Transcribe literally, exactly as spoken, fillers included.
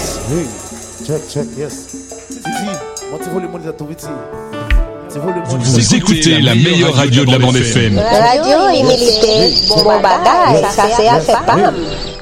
yes. Hey, check, check, yes. Vous écoutez la meilleure radio de la bande F M. Radio Humilité, bon bagage, ça c'est à fait pas.